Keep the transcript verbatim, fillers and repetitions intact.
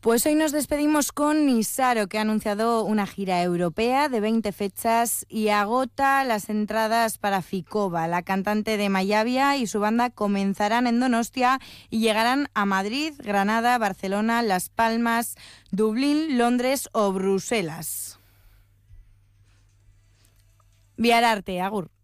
Pues hoy nos despedimos con Nisaro, que ha anunciado una gira europea de veinte fechas y agota las entradas para Ficova. La cantante de Mayavia y su banda comenzarán en Donostia y llegarán a Madrid, Granada, Barcelona, Las Palmas, Dublín, Londres o Bruselas. Viararte, agur.